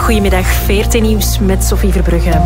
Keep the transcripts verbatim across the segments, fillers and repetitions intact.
Goedemiddag, V R T Nieuws met Sophie Verbrugge.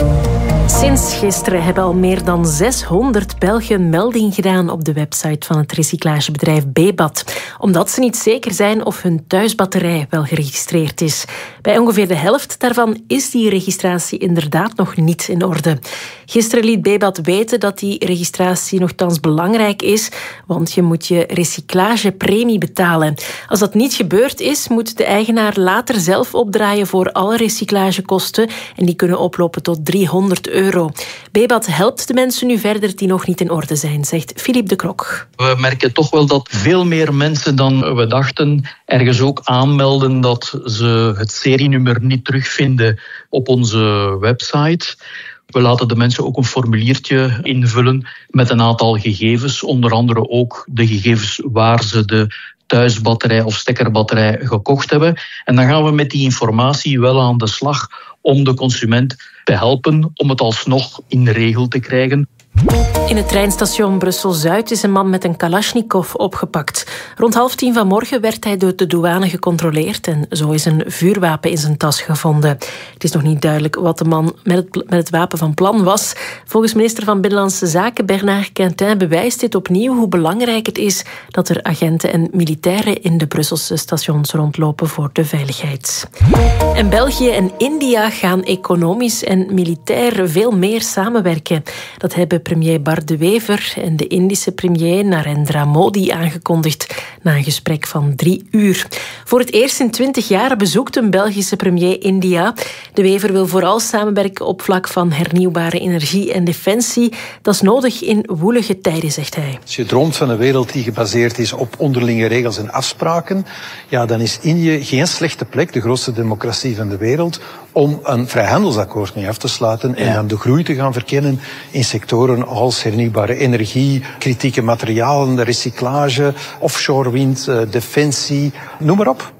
Sinds gisteren hebben al meer dan zeshonderd Belgen melding gedaan op de website van het recyclagebedrijf Bebat, omdat ze niet zeker zijn of hun thuisbatterij wel geregistreerd is. Bij ongeveer de helft daarvan is die registratie inderdaad nog niet in orde. Gisteren liet Bebat weten dat die registratie nogthans belangrijk is, want je moet je recyclagepremie betalen. Als dat niet gebeurd is, moet de eigenaar later zelf opdraaien voor alle recyclagekosten en die kunnen oplopen tot driehonderd euro. Bebat helpt de mensen nu verder die nog niet in orde zijn, zegt Philippe de Krok. We merken toch wel dat veel meer mensen dan we dachten ergens ook aanmelden dat ze het serienummer niet terugvinden op onze website. We laten de mensen ook een formuliertje invullen met een aantal gegevens, onder andere ook de gegevens waar ze de thuisbatterij of stekkerbatterij gekocht hebben. En dan gaan we met die informatie wel aan de slag om de consument te helpen om het alsnog in de regel te krijgen. In het treinstation Brussel-Zuid is een man met een Kalashnikov opgepakt. Rond half tien vanmorgen werd hij door de douane gecontroleerd en zo is een vuurwapen in zijn tas gevonden. Het is nog niet duidelijk wat de man met het, met het wapen van plan was. Volgens minister van Binnenlandse Zaken Bernard Quintin bewijst dit opnieuw hoe belangrijk het is dat er agenten en militairen in de Brusselse stations rondlopen voor de veiligheid. En België en India gaan economisch en militair veel meer samenwerken. Dat hebben premier Bart De Wever en de Indische premier Narendra Modi aangekondigd na een gesprek van drie uur. Voor het eerst in twintig jaar bezoekt een Belgische premier India. De Wever wil vooral samenwerken op vlak van hernieuwbare energie en defensie. Dat is nodig in woelige tijden, zegt hij. Als je droomt van een wereld die gebaseerd is op onderlinge regels en afspraken, ja, dan is Indië geen slechte plek, de grootste democratie van de wereld, om een vrijhandelsakkoord mee af te sluiten en ja. dan de groei te gaan verkennen in sectoren als hernieuwbare energie, kritieke materialen, de recyclage, offshore wind, defensie, noem maar op.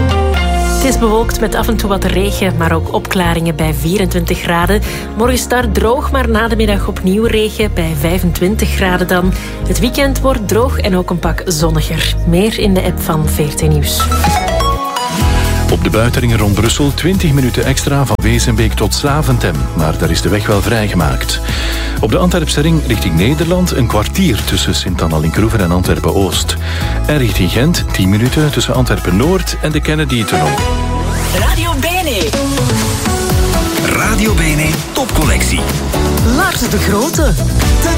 Het is bewolkt met af en toe wat regen, maar ook opklaringen bij vierentwintig graden. Morgen start droog, maar na de middag opnieuw regen bij vijfentwintig graden dan. Het weekend wordt droog en ook een pak zonniger. Meer in de app van V R T Nieuws. Op de buitenringen rond Brussel twintig minuten extra van Wezenbeek tot Zaventem. Maar daar is de weg wel vrijgemaakt. Op de Antwerpse ring richting Nederland een kwartier tussen Sint-Anna-Linkeroever en Antwerpen-Oost. En richting Gent tien minuten tussen Antwerpen-Noord en de Kennedy-tunnel. Radio Bene. Radio Bene topcollectie. Lars de Grote.